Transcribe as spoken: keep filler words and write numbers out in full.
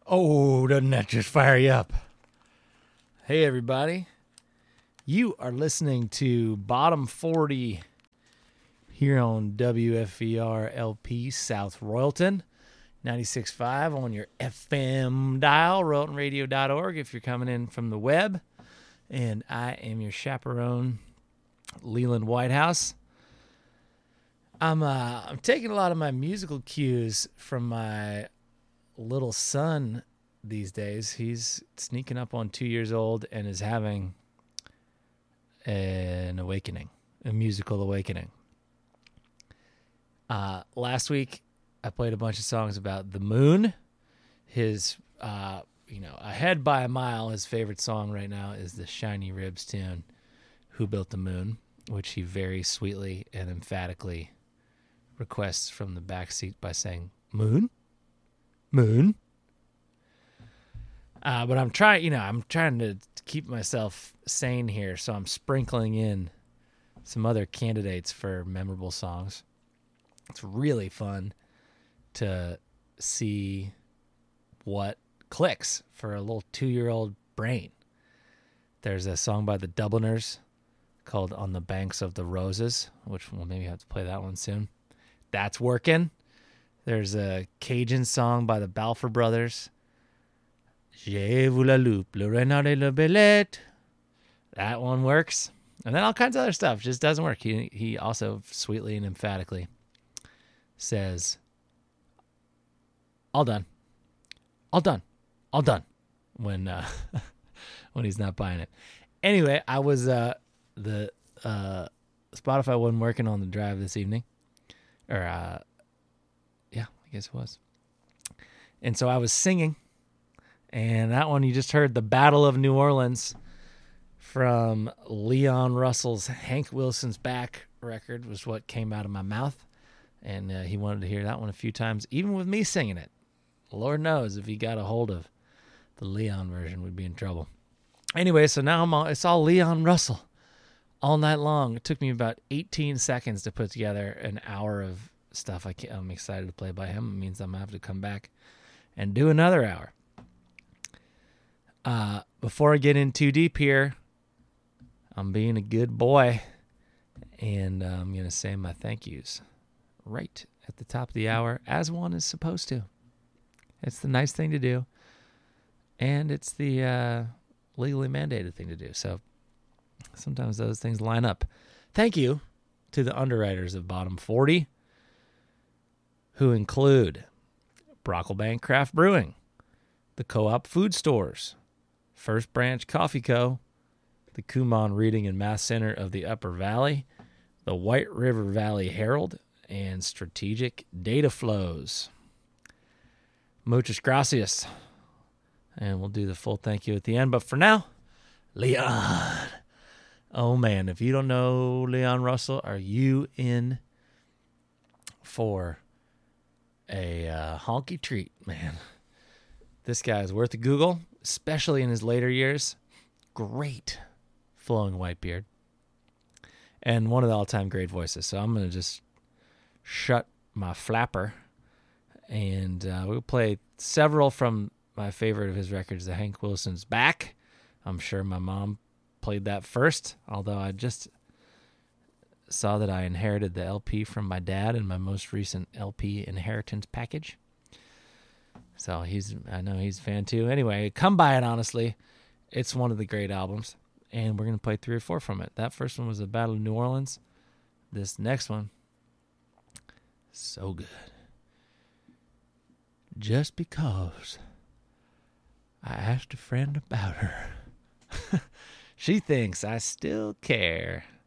Oh, doesn't that just fire you up? Hey, everybody. You are listening to Bottom forty here on W F E R L P South Royalton, ninety-six point five on your F M dial, royalton radio dot org if you're coming in from the web. And I am your chaperone, Leland Whitehouse. I'm uh, I'm taking a lot of my musical cues from my little son these days. He's sneaking up on two years old and is having an awakening, a musical awakening. Uh, last week, I played a bunch of songs about the moon. His, uh, you know, ahead by a mile, his favorite song right now is the Shiny Ribs tune, Who Built the Moon, which he very sweetly and emphatically requests from the backseat by saying, Moon? Moon? Uh, but I'm trying, you know, I'm trying to keep myself sane here, so I'm sprinkling in some other candidates for memorable songs. It's really fun to see what clicks for a little two-year-old brain. There's a song by the Dubliners called On the Banks of the Roses, which we'll maybe have to play that one soon. That's working. There's a Cajun song by the Balfour Brothers. Je vous la loupe, le renard et la belette. That one works. And then all kinds of other stuff just doesn't work. He he also sweetly and emphatically says, all done. All done. All done. When uh, when he's not buying it. Anyway, I was, uh, the uh, Spotify wasn't working on the drive this evening. Or, uh, yeah, I guess it was. And so I was singing. And that one, you just heard the Battle of New Orleans from Leon Russell's Hank Wilson's Back record was what came out of my mouth. And uh, he wanted to hear that one a few times, even with me singing it. Lord knows if he got a hold of the Leon version, we'd be in trouble. Anyway, so now I'm all, it's all Leon Russell all night long. It took me about eighteen seconds to put together an hour of stuff I can't, I'm excited to play by him. It means I'm going to have to come back and do another hour. Uh, before I get in too deep here, I'm being a good boy, and uh, I'm going to say my thank yous right at the top of the hour, as one is supposed to. It's the nice thing to do, and it's the uh, legally mandated thing to do. So sometimes those things line up. Thank you to the underwriters of Bottom forty, who include Brocklebank Craft Brewing, the Co-op Food Stores, First Branch Coffee Co., the Kumon Reading and Math Center of the Upper Valley, the White River Valley Herald, and Strategic Data Flows. Muchas gracias. And we'll do the full thank you at the end. But for now, Leon. Oh, man, if you don't know Leon Russell, are you in for a uh, honky treat, man? This guy is worth a Google, especially in his later years. Great flowing white beard. And one of the all-time great voices. So I'm going to just shut my flapper. And uh, we'll play several from my favorite of his records, the Hank Wilson's Back. I'm sure my mom played that first, although I just saw that I inherited the L P from my dad in my most recent L P inheritance package. So he's, I know he's a fan too. Anyway, come by it, honestly. It's one of the great albums, and we're going to play three or four from it. That first one was the Battle of New Orleans. This next one, so good. Just because I asked a friend about her, she thinks I still care.